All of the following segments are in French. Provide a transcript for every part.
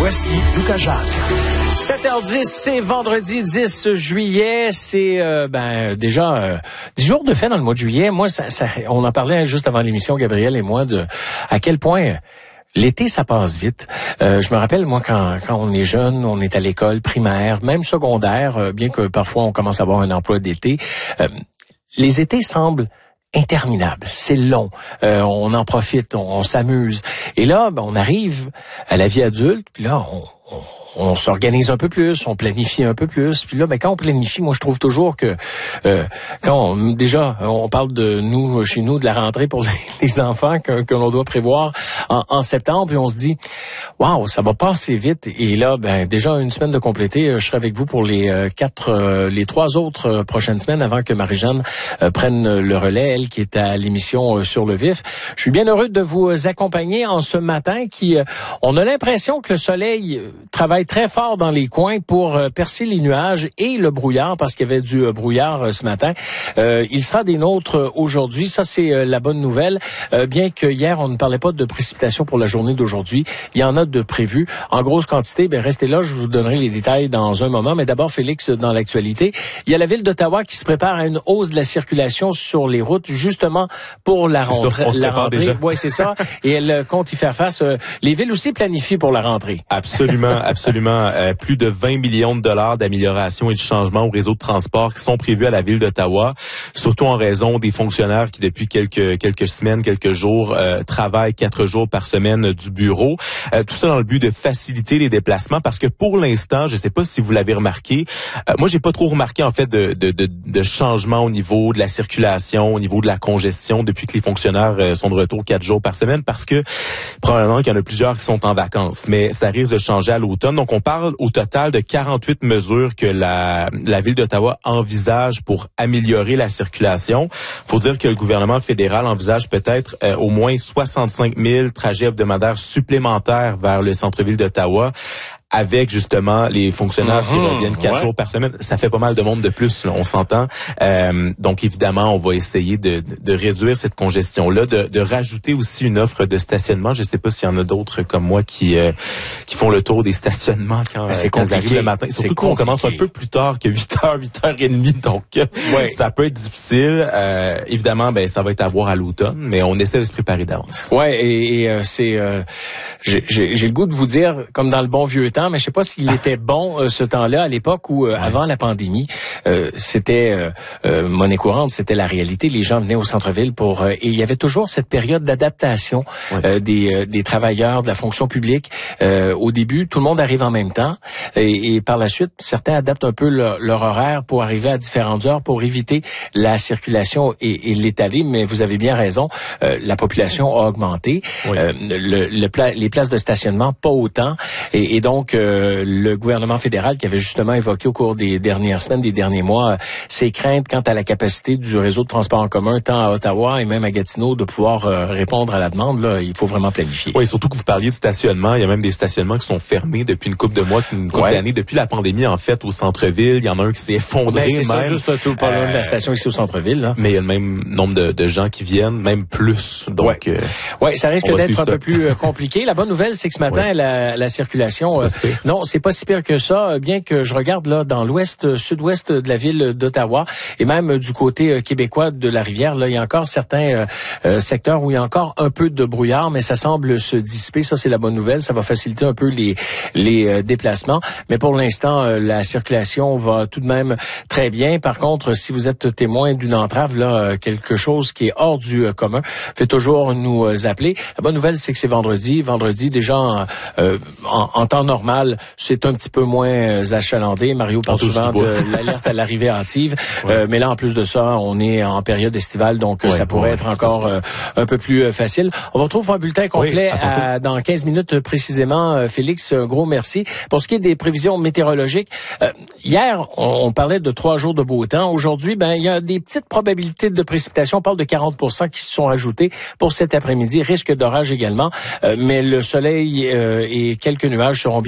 Voici Lucas Jacques. 7h10, c'est vendredi 10 juillet. C'est déjà 10 jours de fête dans le mois de juillet. Moi, on en parlait juste avant l'émission, Gabriel et moi, de à quel point l'été, ça passe vite. Je me rappelle, moi, quand on est jeune, on est à l'école primaire, même secondaire, bien que parfois on commence à avoir un emploi d'été, les étés semblent interminable, c'est long, on en profite, on s'amuse. Et là, on arrive à la vie adulte, puis là, on s'organise un peu plus, on planifie un peu plus. Puis là, quand on planifie, moi, je trouve toujours que on parle de nous, chez nous, de la rentrée pour les enfants que l'on doit prévoir en septembre, puis on se dit, waouh, ça va passer vite. Et là, déjà une semaine de compléter, je serai avec vous pour les 3 autres prochaines semaines avant que Marie-Jeanne prenne le relais, elle qui est à l'émission Sur le Vif. Je suis bien heureux de vous accompagner en ce matin on a l'impression que le soleil travaille très fort dans les coins pour percer les nuages et le brouillard, parce qu'il y avait du brouillard ce matin. Il sera des nôtres aujourd'hui. Ça, c'est la bonne nouvelle. Bien que hier, on ne parlait pas de précipitations pour la journée d'aujourd'hui, il y en a de prévues. En grosse quantité, restez là, je vous donnerai les détails dans un moment. Mais d'abord, Félix, dans l'actualité, il y a la Ville d'Ottawa qui se prépare à une hausse de la circulation sur les routes, justement pour la rentrée. On se prépare déjà. Oui, c'est ça. Et elle compte y faire face. Les villes aussi planifient pour la rentrée. Absolument. Plus de 20 millions de dollars d'amélioration et de changement au réseau de transport qui sont prévus à la Ville d'Ottawa, surtout en raison des fonctionnaires qui, depuis quelques semaines, quelques jours, travaillent 4 jours par semaine du bureau. Tout ça dans le but de faciliter les déplacements, parce que pour l'instant, je ne sais pas si vous l'avez remarqué, moi, j'ai pas trop remarqué, en fait, de changement au niveau de la circulation, au niveau de la congestion, depuis que les fonctionnaires sont de retour 4 jours par semaine, parce que probablement qu'il y en a plusieurs qui sont en vacances, mais ça risque de changer à l'automne. Donc, on parle au total de 48 mesures que la Ville d'Ottawa envisage pour améliorer la circulation. Faut dire que le gouvernement fédéral envisage peut-être au moins 65 000 trajets hebdomadaires supplémentaires vers le centre-ville d'Ottawa, avec justement les fonctionnaires qui reviennent 4 jours par semaine. Ça fait pas mal de monde de plus, là, on s'entend. Donc évidemment, on va essayer de réduire cette congestion-là, de rajouter aussi une offre de stationnement. Je sais pas s'il y en a d'autres comme moi qui font le tour des stationnements quand ils arrivent le matin. Surtout qu'on commence un peu plus tard que 8h, 8h30, donc ça peut être difficile. Évidemment, ça va être à voir à l'automne, mais on essaie de se préparer d'avance. Ouais, et c'est j'ai le goût de vous dire, comme dans le bon vieux temps, mais je sais pas s'il était bon ce temps-là, à l'époque où avant la pandémie, c'était monnaie courante, c'était la réalité. Les gens venaient au centre-ville et il y avait toujours cette période d'adaptation des travailleurs de la fonction publique. Au début, tout le monde arrive en même temps, et par la suite, certains adaptent un peu leur horaire pour arriver à différentes heures pour éviter la circulation et l'étaler. Mais vous avez bien raison, la population a augmenté, les places de stationnement pas autant, et donc le gouvernement fédéral qui avait justement évoqué au cours des dernières semaines, des derniers mois, ses craintes quant à la capacité du réseau de transport en commun, tant à Ottawa et même à Gatineau, de pouvoir répondre à la demande. Là, il faut vraiment planifier. Oui, surtout que vous parliez de stationnement. Il y a même des stationnements qui sont fermés depuis une couple de mois, une couple d'années. Depuis la pandémie, en fait, au centre-ville, il y en a un qui s'est effondré. C'est ça, juste tout pas loin de la station ici au centre-ville. Là. Mais il y a le même nombre de gens qui viennent, même plus. Donc, ça risque d'être un peu plus compliqué. La bonne nouvelle, c'est que ce matin, la circulation... non, c'est pas si pire que ça, bien que je regarde là dans l'ouest, sud-ouest de la ville d'Ottawa, et même du côté québécois de la rivière, là, il y a encore certains secteurs où il y a encore un peu de brouillard, mais ça semble se dissiper. Ça, c'est la bonne nouvelle. Ça va faciliter un peu les déplacements. Mais pour l'instant, la circulation va tout de même très bien. Par contre, si vous êtes témoin d'une entrave, là, quelque chose qui est hors du commun, faites toujours nous appeler. La bonne nouvelle, c'est que c'est vendredi. Vendredi, déjà en temps normal, c'est un petit peu moins achalandé. Mario parle souvent de l'alerte à l'arrivée hâtive. Mais là, en plus de ça, on est en période estivale, donc ça pourrait être encore un peu plus facile. On va retrouver un bulletin complet dans 15 minutes précisément. Félix, un gros merci. Pour ce qui est des prévisions météorologiques, hier, on parlait de 3 jours de beau temps. Aujourd'hui, il y a des petites probabilités de précipitation. On parle de 40% qui se sont ajoutées pour cet après-midi. Risque d'orage également. Mais le soleil et quelques nuages seront bien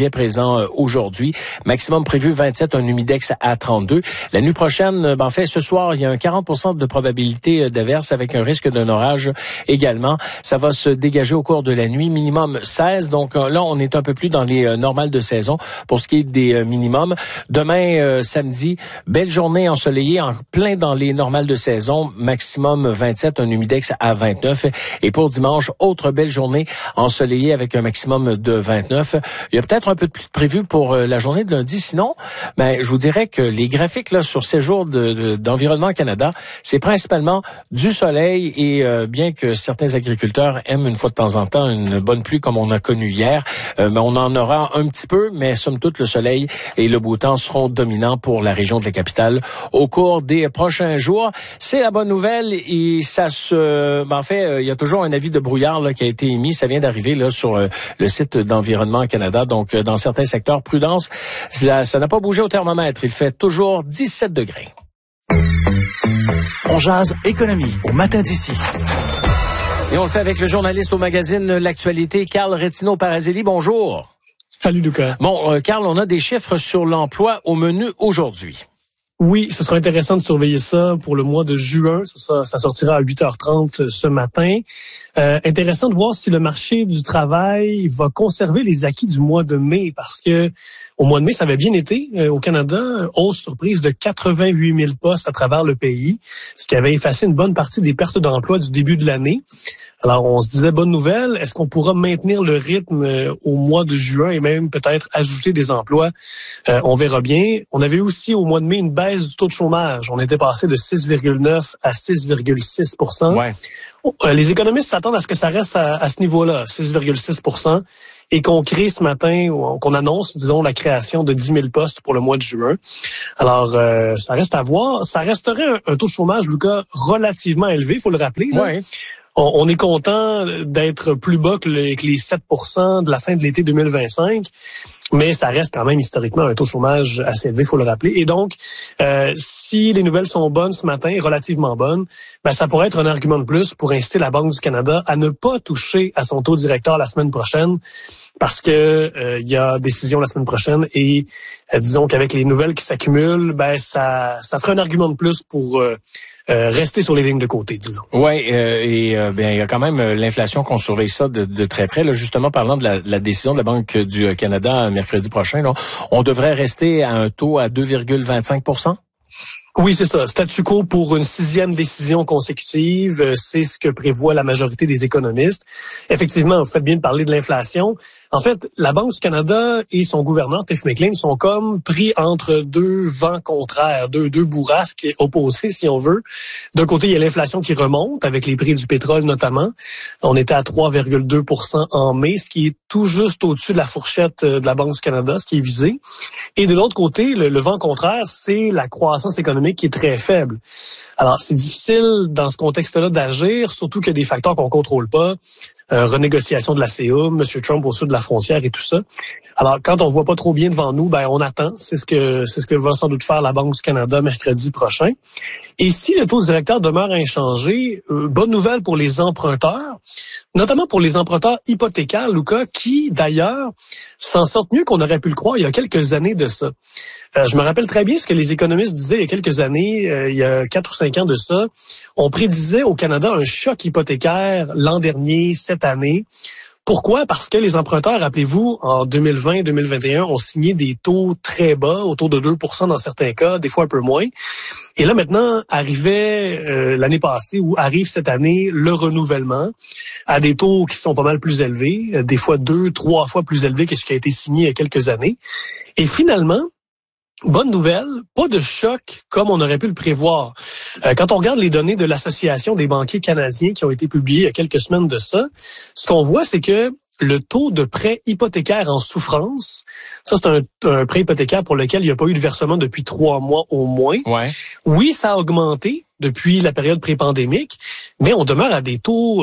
dès présent aujourd'hui. Maximum prévu 27, un humidex à 32. La nuit prochaine, en fait, ce soir, il y a un 40% de probabilité d'averse avec un risque d'un orage également. Ça va se dégager au cours de la nuit, minimum 16. Donc là, on est un peu plus dans les normales de saison pour ce qui est des minimums. Demain, samedi, belle journée ensoleillée, en plein dans les normales de saison, maximum 27, un humidex à 29. Et pour dimanche, autre belle journée ensoleillée avec un maximum de 29. Il y a peut-être un peu de pluie prévu pour la journée de lundi. Sinon, je vous dirais que les graphiques là sur ces jours d'Environnement Canada, c'est principalement du soleil et bien que certains agriculteurs aiment une fois de temps en temps une bonne pluie comme on a connu hier, on en aura un petit peu, mais somme toute le soleil et le beau temps seront dominants pour la région de la capitale au cours des prochains jours. C'est la bonne nouvelle et ça en fait, il y a toujours un avis de brouillard là, qui a été émis. Ça vient d'arriver là sur le site d'Environnement Canada. Donc, dans certains secteurs, prudence. Ça n'a pas bougé au thermomètre. Il fait toujours 17 degrés. On jase économie au matin d'ici. Et on le fait avec le journaliste au magazine L'Actualité, Carl Retino-Parazelli. Bonjour. Salut Lucas. Bon, Carl, on a des chiffres sur l'emploi au menu aujourd'hui. Oui, ce sera intéressant de surveiller ça pour le mois de juin. Ça sortira à 8h30 ce matin. Intéressant de voir si le marché du travail va conserver les acquis du mois de mai, parce que au mois de mai, ça avait bien été au Canada. Hausse surprise de 88 000 postes à travers le pays, ce qui avait effacé une bonne partie des pertes d'emploi du début de l'année. Alors, on se disait, bonne nouvelle, est-ce qu'on pourra maintenir le rythme au mois de juin et même peut-être ajouter des emplois? On verra bien. On avait aussi au mois de mai une baisse du taux de chômage. On était passé de 6,9 à 6,6 %. Ouais. Les économistes s'attendent à ce que ça reste à ce niveau-là, 6,6 %, et qu'on crée ce matin, qu'on annonce, disons, la création de 10 000 postes pour le mois de juin. Alors, ça reste à voir. Ça resterait un taux de chômage, Lucas, relativement élevé, il faut le rappeler. Là. Ouais. On est content d'être plus bas que les 7 % de la fin de l'été 2025, mais ça reste quand même historiquement un taux de chômage assez élevé, il faut le rappeler. Et donc, si les nouvelles sont bonnes ce matin, relativement bonnes, ça pourrait être un argument de plus pour inciter la Banque du Canada à ne pas toucher à son taux directeur la semaine prochaine, parce que il y a décision la semaine prochaine et disons qu'avec les nouvelles qui s'accumulent, ça ferait un argument de plus pour rester sur les lignes de côté, disons. Ouais, il y a quand même l'inflation qu'on surveille ça de très près. Là, justement, parlant de la décision de la Banque du Canada mercredi prochain, là, on devrait rester à un taux à 2,25 %. Oui, c'est ça. Statu quo pour une 6e décision consécutive, c'est ce que prévoit la majorité des économistes. Effectivement, vous faites bien de parler de l'inflation. En fait, la Banque du Canada et son gouverneur, Tiff Maclean, sont comme pris entre deux vents contraires, deux bourrasques opposées, si on veut. D'un côté, il y a l'inflation qui remonte, avec les prix du pétrole notamment. On était à 3,2 % en mai, ce qui est tout juste au-dessus de la fourchette de la Banque du Canada, ce qui est visé. Et de l'autre côté, le vent contraire, c'est la croissance économique qui est très faible. Alors, c'est difficile dans ce contexte-là d'agir, surtout qu'il y a des facteurs qu'on contrôle pas. Renégociation de la CA, M. Trump au sud de la frontière et tout ça. Alors, quand on voit pas trop bien devant nous, on attend. C'est ce que va sans doute faire la Banque du Canada mercredi prochain. Et si le taux directeur demeure inchangé, bonne nouvelle pour les emprunteurs, notamment pour les emprunteurs hypothécaires, Lucas, qui, d'ailleurs, s'en sortent mieux qu'on aurait pu le croire il y a quelques années de ça. Je me rappelle très bien ce que les économistes disaient il y a quelques années, il y a 4 ou 5 ans de ça. On prédisait au Canada un choc hypothécaire l'an dernier, cette année. Pourquoi? Parce que les emprunteurs, rappelez-vous, en 2020-2021, ont signé des taux très bas, autour de 2 % dans certains cas, des fois un peu moins. Et là, maintenant, arrivait l'année passée ou arrive cette année le renouvellement à des taux qui sont pas mal plus élevés, des fois 2-3 fois plus élevés que ce qui a été signé il y a quelques années. Et finalement, bonne nouvelle, pas de choc comme on aurait pu le prévoir. Quand on regarde les données de l'Association des banquiers canadiens qui ont été publiées il y a quelques semaines de ça, ce qu'on voit, c'est que le taux de prêt hypothécaire en souffrance, ça c'est un prêt hypothécaire pour lequel il n'y a pas eu de versement depuis 3 mois au moins. Ouais. Oui, ça a augmenté depuis la période pré-pandémique, mais on demeure à des taux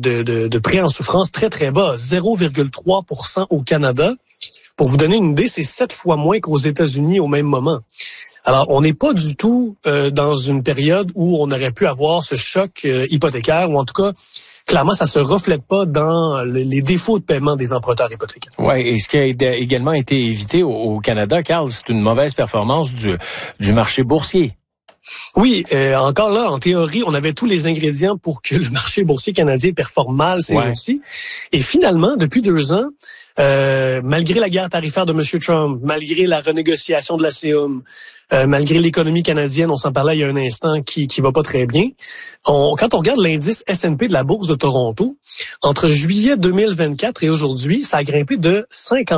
de prêt en souffrance très, très bas, 0,3 % au Canada. Pour vous donner une idée, c'est 7 fois moins qu'aux États-Unis au même moment. Alors, on n'est pas du tout dans une période où on aurait pu avoir ce choc hypothécaire, ou en tout cas, clairement, ça se reflète pas dans les défauts de paiement des emprunteurs hypothécaires. Ouais, et ce qui a également été évité au Canada, Carl, c'est une mauvaise performance du marché boursier. Oui, encore là, en théorie, on avait tous les ingrédients pour que le marché boursier canadien performe mal ces jours-ci. Et finalement, depuis 2 ans, malgré la guerre tarifaire de M. Trump, malgré la renégociation de la CEUM, malgré l'économie canadienne, on s'en parlait il y a un instant, qui va pas très bien, quand on regarde l'indice S&P de la Bourse de Toronto, entre juillet 2024 et aujourd'hui, ça a grimpé de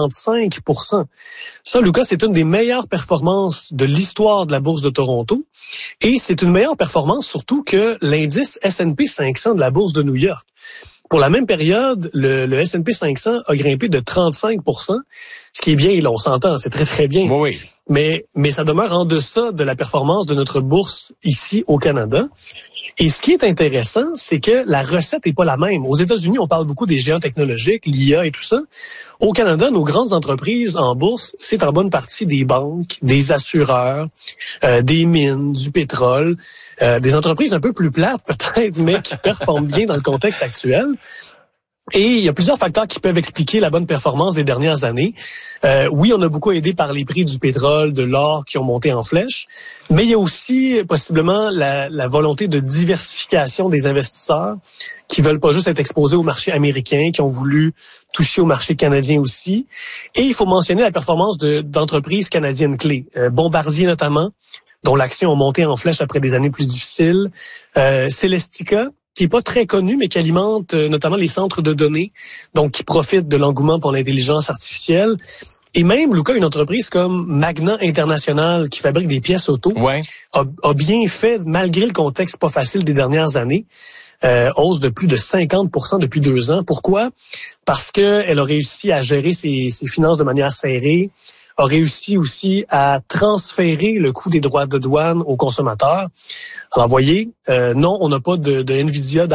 55%. Ça, Lucas, c'est une des meilleures performances de l'histoire de la Bourse de Toronto. Et c'est une meilleure performance surtout que l'indice S&P 500 de la Bourse de New York. Pour la même période, le S&P 500 a grimpé de 35%, ce qui est bien, là, on s'entend, c'est très, très bien. Oui. Mais ça demeure en deçà de la performance de notre bourse ici au Canada. Et ce qui est intéressant, c'est que la recette est pas la même. Aux États-Unis, on parle beaucoup des géants technologiques, l'IA et tout ça. Au Canada, nos grandes entreprises en bourse, c'est en bonne partie des banques, des assureurs, des mines, du pétrole, des entreprises un peu plus plates peut-être, mais qui performent bien dans le contexte actuel. Et il y a plusieurs facteurs qui peuvent expliquer la bonne performance des dernières années. Oui, on a beaucoup aidé par les prix du pétrole, de l'or qui ont monté en flèche, mais il y a aussi possiblement la volonté de diversification des investisseurs qui veulent pas juste être exposés au marché américain, qui ont voulu toucher au marché canadien aussi. Et il faut mentionner la performance d'entreprises canadiennes clés, Bombardier notamment, dont l'action a monté en flèche après des années plus difficiles, Celestica, qui est pas très connu, mais qui alimente notamment les centres de données, donc qui profite de l'engouement pour l'intelligence artificielle. Et même, Lucas, une entreprise comme Magna International, qui fabrique des pièces auto, a bien fait, malgré le contexte pas facile des dernières années, hausse de plus de 50% depuis 2 ans. Pourquoi? Parce qu'elle a réussi à gérer ses finances de manière serrée, a réussi aussi à transférer le coût des droits de douane aux consommateurs. Alors, voyez, non, on n'a pas de Nvidia